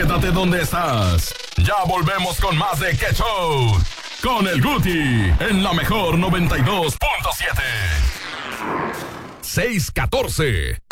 Quédate donde estás. Ya volvemos con más de Que Show. Con el Guti en la mejor 92.7. 614.